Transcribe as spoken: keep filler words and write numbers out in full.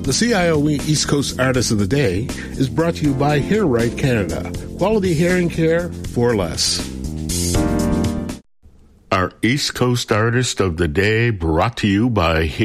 The C I O E East Coast Artist of the Day is brought to you by Hair Right Canada. Quality hearing care for less. Our East Coast Artist of the Day brought to you by